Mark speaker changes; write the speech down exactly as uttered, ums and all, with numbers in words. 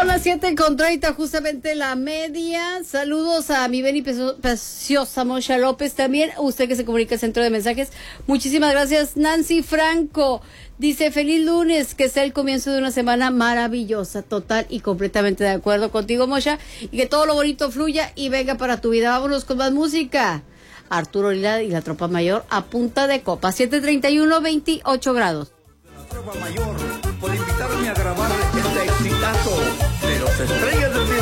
Speaker 1: Son las siete con treinta, justamente la media. Saludos a mi Beni Preciosa Mocha López también. Usted que se comunica al centro de mensajes. Muchísimas gracias, Nancy Franco. Dice, feliz lunes, que sea el comienzo de una semana maravillosa. Total y completamente de acuerdo contigo, Mocha. Y que todo lo bonito fluya y venga para tu vida. Vámonos con más música. Arturo Lila y la Tropa Mayor a punta de copa. siete treinta y uno, veintiocho grados.
Speaker 2: La Tropa Mayor por invitarme a grabar este exitazo de los Estrellas del Viento.